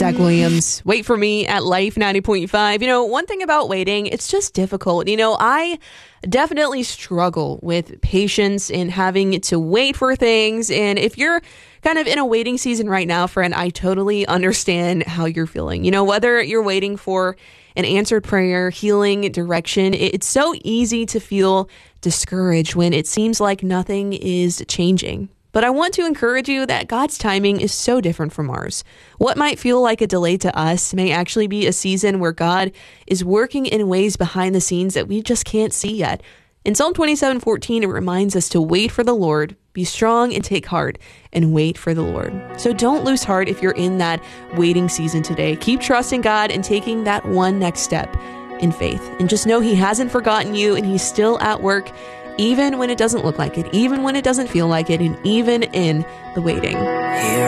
Zach Williams. Wait for me at Life 90.5. You know, one thing about waiting, it's just difficult. You know, I definitely struggle with patience and having to wait for things. And if you're kind of in a waiting season right now, friend, I totally understand how you're feeling. You know, whether you're waiting for an answered prayer, healing, direction, it's so easy to feel discouraged when it seems like nothing is changing. But I want to encourage you that God's timing is so different from ours. What might feel like a delay to us may actually be a season where God is working in ways behind the scenes that we just can't see yet. In Psalm 27:14, it reminds us to wait for the Lord, be strong and take heart, and wait for the Lord. So don't lose heart if you're in that waiting season today. Keep trusting God and taking that one next step in faith. And just know He hasn't forgotten you, and He's still at work, even when it doesn't look like it, even when it doesn't feel like it, and even in the waiting.